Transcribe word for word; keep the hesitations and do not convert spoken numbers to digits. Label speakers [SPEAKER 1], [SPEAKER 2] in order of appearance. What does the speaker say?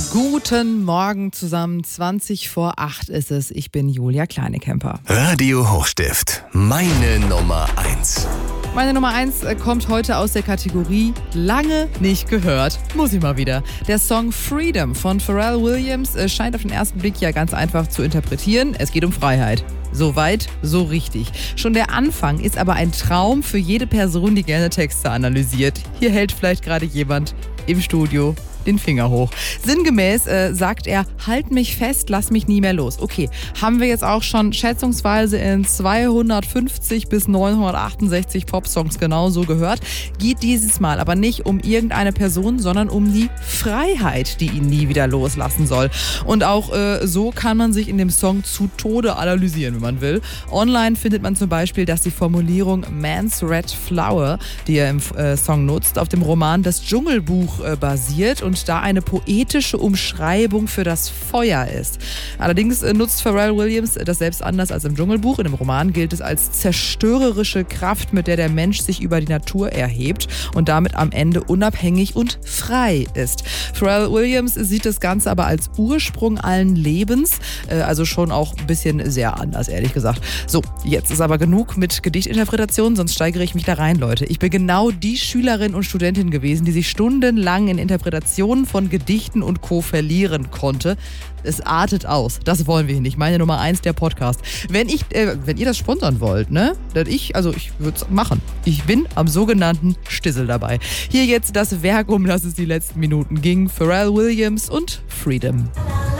[SPEAKER 1] Guten Morgen zusammen, zwanzig vor acht ist es. Ich bin Julia Kleinekemper.
[SPEAKER 2] Radio Hochstift, meine Nummer eins.
[SPEAKER 1] Meine Nummer eins kommt heute aus der Kategorie lange nicht gehört. Muss ich mal wieder. Der Song Freedom von Pharrell Williams scheint auf den ersten Blick ja ganz einfach zu interpretieren. Es geht um Freiheit. So weit, so richtig. Schon der Anfang ist aber ein Traum für jede Person, die gerne Texte analysiert. Hier hält vielleicht gerade jemand im Studio den Finger hoch. Sinngemäß äh, sagt er, halt mich fest, lass mich nie mehr los. Okay, haben wir jetzt auch schon schätzungsweise in zweihundertfünfzig bis neunhundertachtundsechzig Popsongs genauso gehört. Geht dieses Mal aber nicht um irgendeine Person, sondern um die Freiheit, die ihn nie wieder loslassen soll. Und auch äh, so kann man sich in dem Song zu Tode analysieren, wenn man will. Online findet man zum Beispiel, dass die Formulierung Man's Red Flower, die er im äh, Song nutzt, auf dem Roman Das Dschungelbuch äh, basiert und da eine poetische Umschreibung für das Feuer ist. Allerdings nutzt Pharrell Williams das selbst anders als im Dschungelbuch. In dem Roman gilt es als zerstörerische Kraft, mit der der Mensch sich über die Natur erhebt und damit am Ende unabhängig und frei ist. Pharrell Williams sieht das Ganze aber als Ursprung allen Lebens, also schon auch ein bisschen sehr anders, ehrlich gesagt. So, jetzt ist aber genug mit Gedichtinterpretation, sonst steigere ich mich da rein, Leute. Ich bin genau die Schülerin und Studentin gewesen, die sich stundenlang in Interpretation von Gedichten und Co. verlieren konnte. Es artet aus. Das wollen wir hier nicht. Meine Nummer eins, der Podcast. Wenn ich, äh, wenn ihr das sponsern wollt, ne? Dann ich, also ich würde es machen. Ich bin am sogenannten Stissel dabei. Hier jetzt das Werk, um das es die letzten Minuten ging. Pharrell Williams und Freedom.